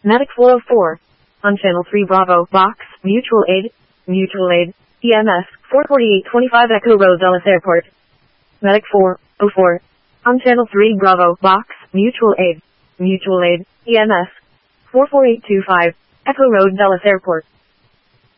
Medic 404. On channel 3 Bravo, Box, Mutual Aid, EMS, 44825 Echo Road, Dulles Airport. Medic 404. On channel 3 Bravo, Box, Mutual Aid, EMS, 44825, Echo Road, Dulles Airport.